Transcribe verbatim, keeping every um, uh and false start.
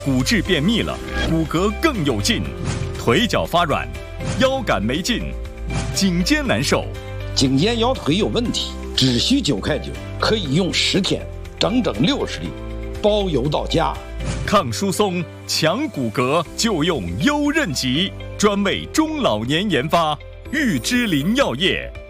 骨质便秘了，骨骼更有劲，腿脚发软，腰杆没劲，颈肩难受， 颈肩腰腿有问题，只需九块九，可以用十天，整整六十粒，包邮到家。 抗疏松、强骨骼就用优韧极，专为中老年研发，玉芝林药业。